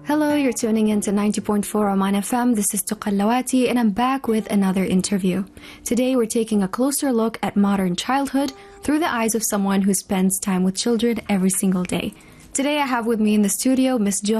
Hello, you're tuning in to 90.4 Oman FM. This is Tuqallawati and I'm back with another interview. Today we're taking a closer look at modern childhood through the eyes of someone who spends time with children every single day. Today I have with me in the studio Miss Jo